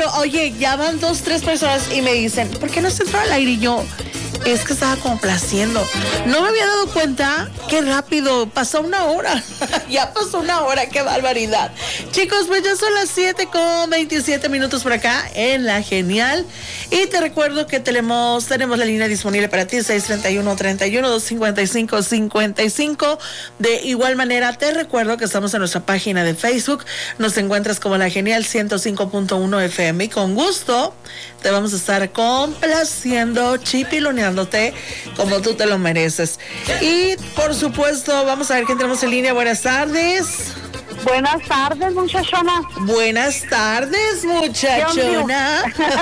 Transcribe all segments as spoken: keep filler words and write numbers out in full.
Pero, oye, ya van dos, tres personas y me dicen, ¿por qué no se entró al aire? Y yo, es que estaba complaciendo. No me había dado cuenta qué rápido, pasó una hora. Ya pasó una hora, qué barbaridad. Chicos, pues ya son las siete con veintisiete minutos por acá en La Genial. Y te recuerdo que tenemos, tenemos la línea disponible para ti, seis treinta y uno, treinta y uno, dos cincuenta y cinco, cincuenta y cinco. De igual manera, te recuerdo que estamos en nuestra página de Facebook. Nos encuentras como La Genial ciento cinco punto uno F M. Y con gusto te vamos a estar complaciendo, chipiloneándote como tú te lo mereces. Y por supuesto, vamos a ver quién tenemos en línea. Buenas tardes. Buenas tardes, muchachona. Buenas tardes, muchachona.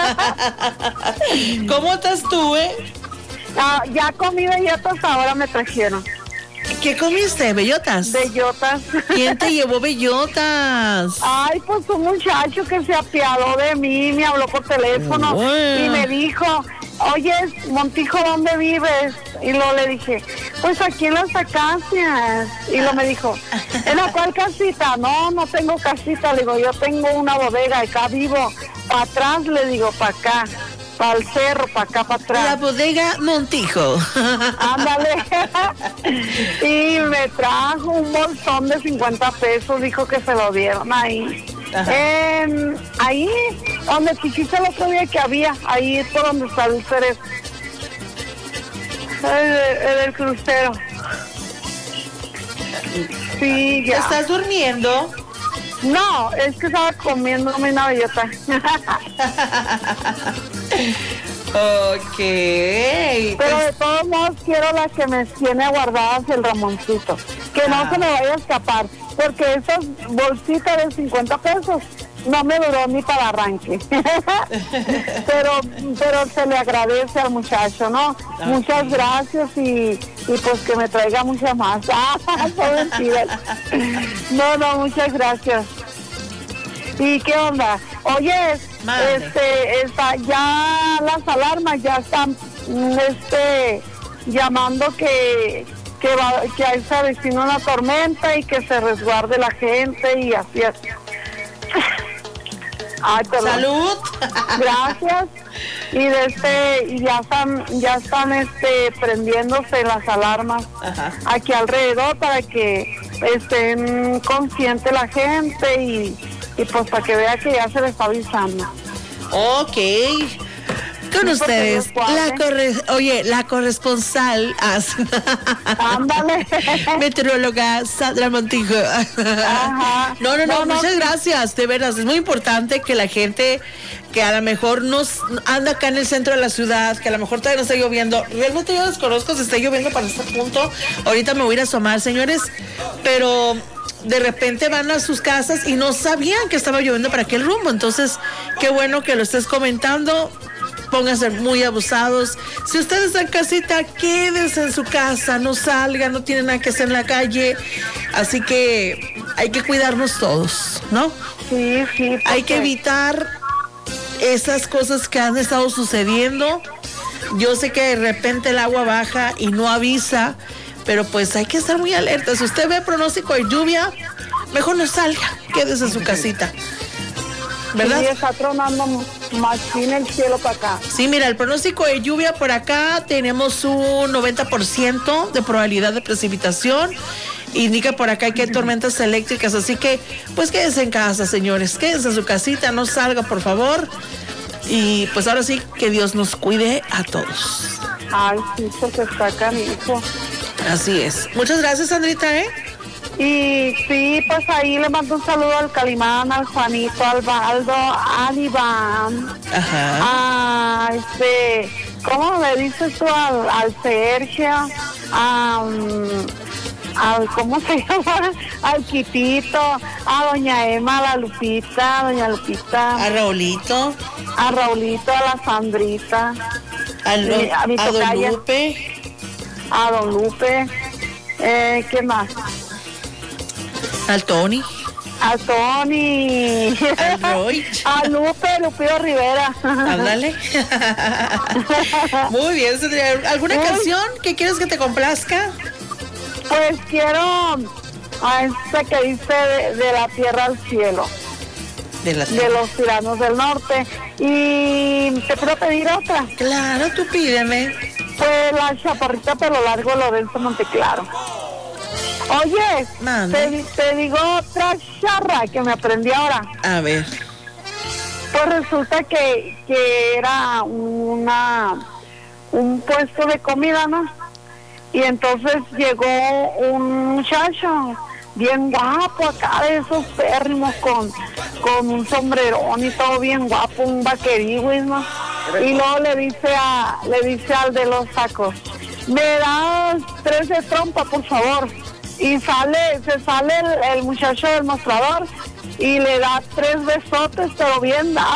¿Cómo estás tú, eh? Ah, ya comí bellotas, ahora me trajeron. ¿Qué comiste? ¿Bellotas? Bellotas. ¿Quién te llevó bellotas? Ay, pues un muchacho que se apiadó de mí, me habló por teléfono bueno. y me dijo, oye, Montijo, ¿dónde vives? Y luego le dije, pues aquí en las acacias. Y luego me dijo, ¿en la cuál casita? No, no tengo casita. Le digo, yo tengo una bodega, acá vivo. Para atrás, le digo, para acá. Para el cerro, para acá, para atrás. La bodega Montijo. Ándale. Y me trajo un bolsón de cincuenta pesos, dijo que se lo dieron ahí. Eh, ahí, donde dijiste el otro día que había, ahí es por donde está el cerezo. El, el crucero. Sí, ya. ¿Estás durmiendo? No, es que estaba comiéndome una bellota. Ok. Pero pues... de todos modos quiero la que me tiene guardadas el Ramoncito. Que ah. no se me vaya a escapar. Porque esas bolsitas de cincuenta pesos no me duró ni para arranque. pero pero se le agradece al muchacho, ¿no? Okay. Muchas gracias y, y pues que me traiga mucha más. No, no, muchas gracias. ¿Y qué onda? Oye, Madre. este, está, ya las alarmas ya están, este, llamando que que va, que ahí se avecina una tormenta y que se resguarde la gente y así así. Ay, salud. Gracias. Y de este, y ya están, ya están este prendiéndose las alarmas. Ajá. Aquí alrededor para que estén consciente la gente y, y pues para que vea que ya se les está avisando. Ok. Con ustedes, la corre oye, la corresponsal, ándale, meteoróloga Sandra Montijo. Ajá. No, no, no, no, muchas no. gracias, de veras, es muy importante que la gente que a lo mejor nos anda acá en el centro de la ciudad, que a lo mejor todavía no está lloviendo, realmente yo desconozco si está lloviendo para este punto, ahorita me voy a ir a asomar, señores, pero de repente van a sus casas y no sabían que estaba lloviendo para aquel rumbo, entonces, qué bueno que lo estés comentando. Pónganse muy abusados. Si ustedes están en casita, quédense en su casa, no salgan, no tienen nada que hacer en la calle. Así que hay que cuidarnos todos, ¿no? Sí, sí. Porque... hay que evitar esas cosas que han estado sucediendo. Yo sé que de repente el agua baja y no avisa, pero pues hay que estar muy alerta. Si usted ve pronóstico de lluvia, mejor no salga, quédese en su casita. ¿Verdad? Sí, está tronando machín el cielo para acá. Sí, mira, el pronóstico de lluvia por acá tenemos un noventa por ciento de probabilidad de precipitación. Indica por acá que hay tormentas eléctricas, así que pues quédense en casa, señores, quédense en su casita, no salga, por favor. Y pues ahora sí, que Dios nos cuide a todos. Ay, sí, porque está canijo. Así es. Muchas gracias, Sandrita, ¿eh? Y sí, pues ahí le mando un saludo al Calimán, al Juanito, al Baldo, al Iván. Ajá. A este, ¿cómo le dices tú? Al, al Sergio, a, um, al, ¿cómo se llama? Al Quitito, a doña Emma, a la Lupita, a doña Lupita. A Raulito. A Raulito, a la Sandrita. A, lo, y, a, mi a tocaya, Don Lupe. A Don Lupe. Eh, ¿Qué más? Al Tony. A Tony. Al Roy. A Lupe, Lupillo Rivera. Ándale. Muy bien, Sandra. ¿Alguna Uy. canción que quieres que te complazca? Pues quiero a esta que dice de, de la tierra al cielo. De, la de los Tiranos del Norte. Y te puedo pedir otra. Claro, tú pídeme. Pues la chaparrita pelo largo Lorenzo Monteclaro. Oye, te, te digo otra charra que me aprendí ahora. A ver. Pues resulta que, que era una un puesto de comida, ¿no? Y entonces llegó un muchacho bien guapo acá, de esos pérrimos, con, con un sombrerón y todo bien guapo, un vaquerío, ¿no? Y luego le dice a le dice al de los tacos, me das tres de trompa, por favor. Y sale, se sale el, el muchacho del mostrador y le da tres besotes, pero bien dados.